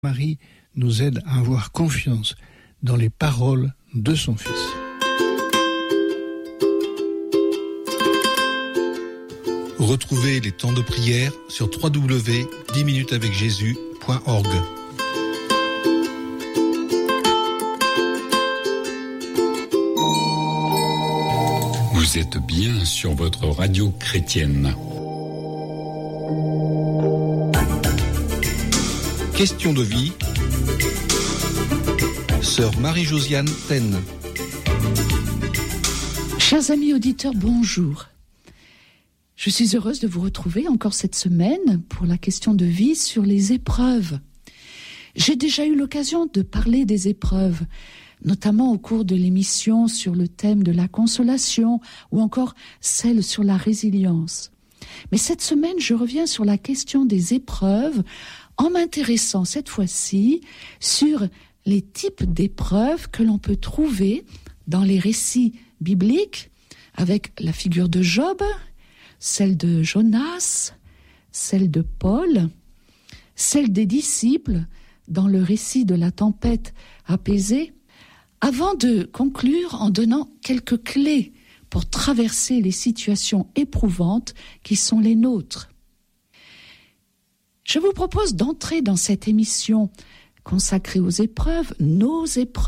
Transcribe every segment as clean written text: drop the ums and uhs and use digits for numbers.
Marie nous aide à avoir confiance dans les paroles de son Fils. Retrouvez les temps de prière sur www.10minutesavecjésus.org. Vous êtes bien sur votre radio chrétienne. Question de vie. Sœur Marie-Josiane Taine. Chers amis auditeurs, bonjour. Je suis heureuse de vous retrouver encore cette semaine pour la question de vie sur les épreuves. J'ai déjà eu l'occasion de parler des épreuves, notamment au cours de l'émission sur le thème de la consolation ou encore celle sur la résilience. Mais cette semaine, je reviens sur la question des épreuves en m'intéressant cette fois-ci sur les types d'épreuves que l'on peut trouver dans les récits bibliques avec la figure de Job, celle de Jonas, celle de Paul, celle des disciples dans le récit de la tempête apaisée, avant de conclure en donnant quelques clés pour traverser les situations éprouvantes qui sont les nôtres. Je vous propose d'entrer dans cette émission consacrée aux épreuves, nos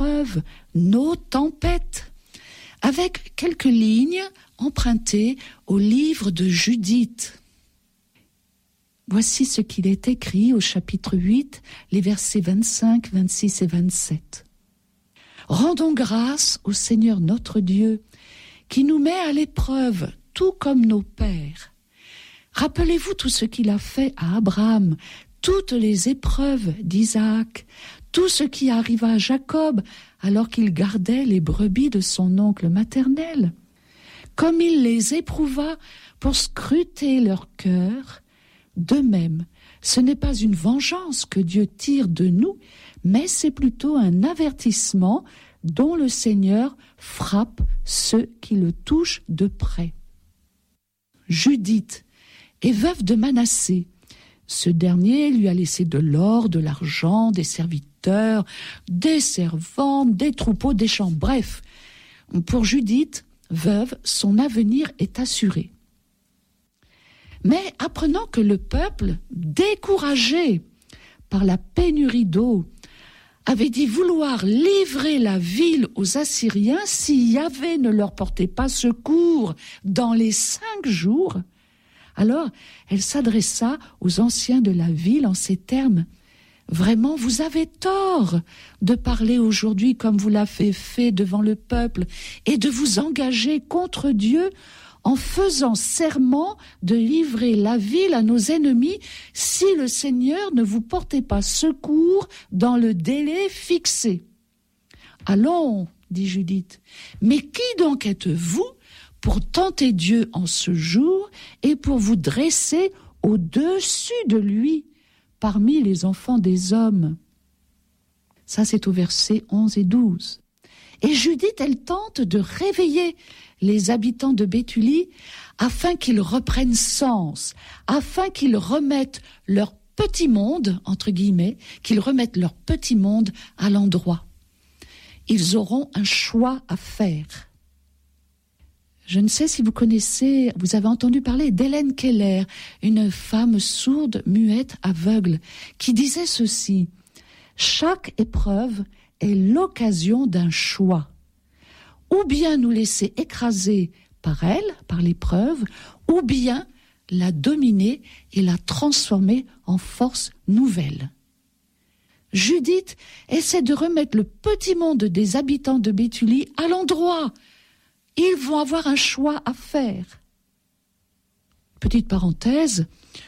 tempêtes, avec quelques lignes empruntées au livre de Judith. Voici ce qu'il est écrit au chapitre 8, les versets 25, 26 et 27. « Rendons grâce au Seigneur notre Dieu, qui nous met à l'épreuve, tout comme nos pères. Rappelez-vous tout ce qu'il a fait à Abraham, toutes les épreuves d'Isaac, tout ce qui arriva à Jacob alors qu'il gardait les brebis de son oncle maternel. Comme il les éprouva pour scruter leur cœur, de même, ce n'est pas une vengeance que Dieu tire de nous, mais c'est plutôt un avertissement dont le Seigneur frappe ceux qui le touchent de près. Judith est veuve de Manassé. Ce dernier lui a laissé de l'or, de l'argent, des serviteurs, des servantes, des troupeaux, des champs. Bref, pour Judith, veuve, son avenir est assuré. Mais apprenant que le peuple, découragé par la pénurie d'eau, avait dit vouloir livrer la ville aux Assyriens si Yahvé ne leur portait pas secours dans les 5 jours, alors elle s'adressa aux anciens de la ville en ces termes. « Vraiment, vous avez tort de parler aujourd'hui comme vous l'avez fait devant le peuple et de vous engager contre Dieu en faisant serment de livrer la ville à nos ennemis si le Seigneur ne vous portait pas secours dans le délai fixé. » « Allons, dit Judith, mais qui donc êtes-vous pour tenter Dieu en ce jour et pour vous dresser au-dessus de lui parmi les enfants des hommes ?» Ça, c'est au verset 11 et 12. Et Judith, elle tente de réveiller les habitants de Béthulie afin qu'ils reprennent sens, afin qu'ils remettent leur petit monde, entre guillemets, qu'ils remettent leur petit monde à l'endroit. Ils auront un choix à faire. Je ne sais si vous avez entendu parler d'Hélène Keller, une femme sourde, muette, aveugle, qui disait ceci: « Chaque épreuve est l'occasion d'un choix. Ou bien nous laisser écraser par elle, par l'épreuve, ou bien la dominer et la transformer en force nouvelle. » Judith essaie de remettre le petit monde des habitants de Béthulie à l'endroit. Ils vont avoir un choix à faire. Petite parenthèse,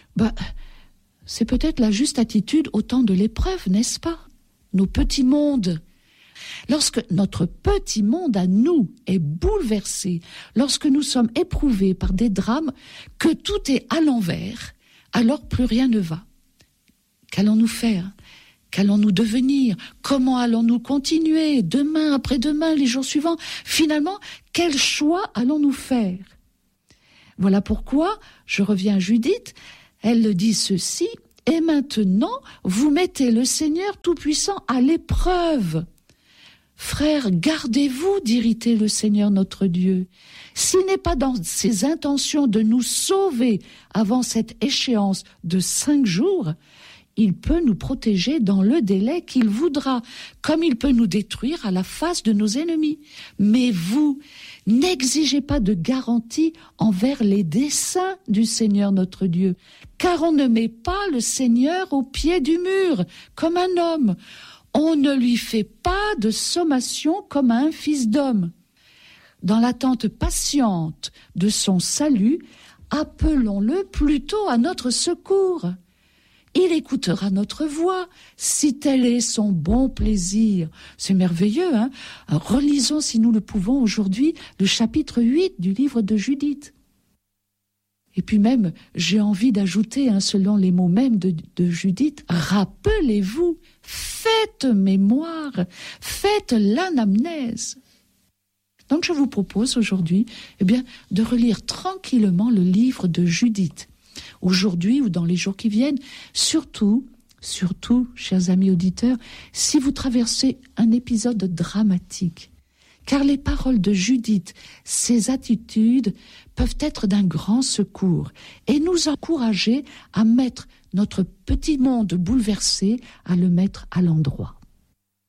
c'est peut-être la juste attitude au temps de l'épreuve, n'est-ce pas? Nos petits mondes. Lorsque notre petit monde à nous est bouleversé, lorsque nous sommes éprouvés par des drames, que tout est à l'envers, alors plus rien ne va. Qu'allons-nous faire? Qu'allons-nous devenir? Comment allons-nous continuer? Demain, après-demain, les jours suivants? Finalement, quel choix allons-nous faire? Voilà pourquoi, je reviens à Judith, elle dit ceci: Et maintenant, vous mettez le Seigneur Tout-Puissant à l'épreuve. Frères, gardez-vous d'irriter le Seigneur notre Dieu. S'il n'est pas dans ses intentions de nous sauver avant cette échéance de 5 jours, il peut nous protéger dans le délai qu'il voudra, comme il peut nous détruire à la face de nos ennemis. Mais vous, n'exigez pas de garantie envers les desseins du Seigneur notre Dieu, car on ne met pas le Seigneur au pied du mur, comme un homme. On ne lui fait pas de sommation comme à un fils d'homme. Dans l'attente patiente de son salut, appelons-le plutôt à notre secours. Il écoutera notre voix, si tel est son bon plaisir. C'est merveilleux, hein ? Relisons, si nous le pouvons, aujourd'hui, le chapitre 8 du livre de Judith. Et puis même, j'ai envie d'ajouter, selon les mots mêmes de Judith, rappelez-vous, faites mémoire, faites l'anamnèse. Donc je vous propose aujourd'hui, de relire tranquillement le livre de Judith. Aujourd'hui ou dans les jours qui viennent, surtout, chers amis auditeurs, si vous traversez un épisode dramatique, car les paroles de Judith, ses attitudes peuvent être d'un grand secours et nous encourager à mettre notre petit monde bouleversé, à le mettre à l'endroit.